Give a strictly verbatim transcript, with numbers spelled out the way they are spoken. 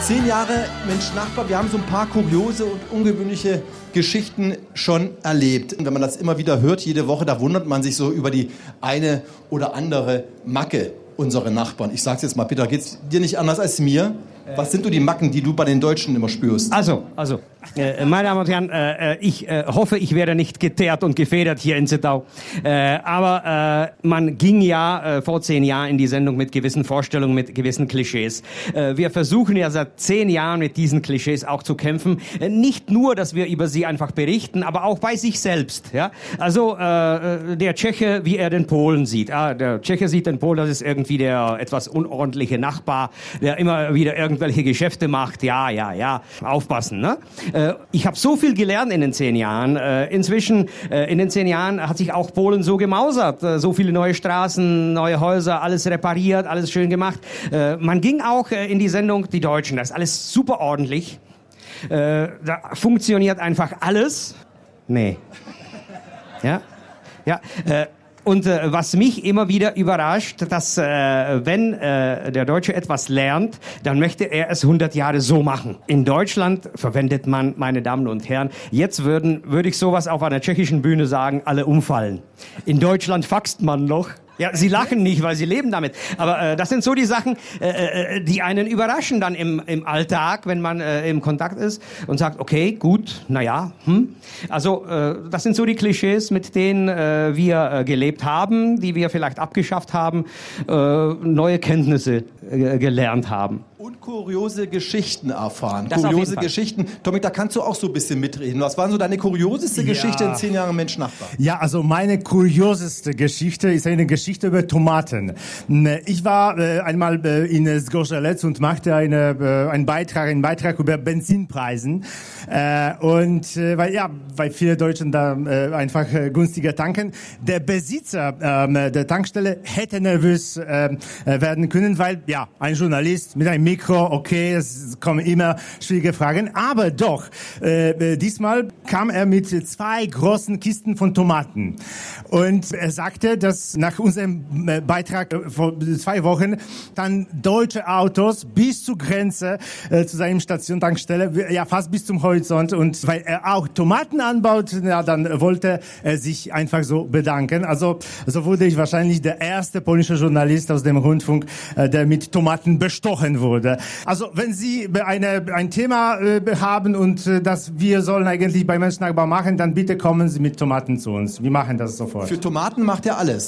Zehn Jahre Mensch Nachbar, wir haben so ein paar kuriose und ungewöhnliche Geschichten schon erlebt. Und wenn man das immer wieder hört, jede Woche, da wundert man sich so über die eine oder andere Macke unserer Nachbarn. Ich sag's jetzt mal, Peter, geht's dir nicht anders als mir? Was sind so die Macken, die du bei den Deutschen immer spürst? Also, also, äh, meine Damen und Herren, äh, ich äh, hoffe, ich werde nicht geteert und gefedert hier in Zittau. Äh, aber äh, man ging ja äh, vor zehn Jahren in die Sendung mit gewissen Vorstellungen, mit gewissen Klischees. Äh, wir versuchen ja seit zehn Jahren mit diesen Klischees auch zu kämpfen. Äh, nicht nur, dass wir über sie einfach berichten, aber auch bei sich selbst. Ja? Also äh, der Tscheche, wie er den Polen sieht. Ah, der Tscheche sieht den Polen, das ist irgendwie der etwas unordentliche Nachbar, der immer wieder irgendwelche Geschäfte macht. Ja, ja, ja, aufpassen. Ne? Äh, ich habe so viel gelernt in den zehn Jahren. Äh, inzwischen, äh, in den zehn Jahren hat sich auch Polen so gemausert. Äh, so viele neue Straßen, neue Häuser, alles repariert, alles schön gemacht. Äh, man ging auch äh, in die Sendung Die Deutschen. Das ist alles super ordentlich. Äh, da funktioniert einfach alles. Nee. Ja? Ja, äh, Und äh, was mich immer wieder überrascht, dass äh, wenn äh, der Deutsche etwas lernt, dann möchte er es hundert Jahre so machen. In Deutschland verwendet man, meine Damen und Herren, jetzt würden, würde ich sowas auf einer tschechischen Bühne sagen, alle umfallen. In Deutschland faxt man noch. Ja, Sie lachen nicht, weil Sie leben damit. Aber äh, das sind so die Sachen, äh, äh, die einen überraschen dann im, im Alltag, wenn man äh, im Kontakt ist und sagt, okay, gut, na ja, hm. Also äh, das sind so die Klischees, mit denen äh, wir äh, gelebt haben, die wir vielleicht abgeschafft haben, äh, neue Kenntnisse äh, gelernt haben. Und kuriose Geschichten erfahren. Das kuriose Geschichten. Tommy, da kannst du auch so ein bisschen mitreden. Was war so deine kurioseste Ja. Geschichte in zehn Jahren Mensch Nachbar? Ja, also meine kurioseste Geschichte ist eine Geschichte über Tomaten. Ich war äh, einmal äh, in Zgorzelec und machte eine, äh, einen Beitrag, einen Beitrag über Benzinpreisen. Äh, und äh, weil ja, weil viele Deutschen da äh, einfach äh, günstiger tanken. Der Besitzer äh, der Tankstelle hätte nervös äh, werden können, weil ja ein Journalist mit einem Mikro, okay, es kommen immer schwierige Fragen, aber doch, äh, diesmal kam er mit zwei großen Kisten von Tomaten. Und er sagte, dass nach unserem Beitrag äh, vor zwei Wochen dann deutsche Autos bis zur Grenze äh, zu seinem Station, Tankstelle, ja fast bis zum Horizont. Und weil er auch Tomaten anbaut, ja, dann wollte er sich einfach so bedanken. Also so wurde ich wahrscheinlich der erste polnische Journalist aus dem Rundfunk, äh, der mit Tomaten bestochen wurde. Also wenn Sie eine, ein Thema äh, haben und äh, das wir sollen eigentlich bei Mensch Nachbar machen, dann bitte kommen Sie mit Tomaten zu uns. Wir machen das sofort. Für Tomaten macht er alles.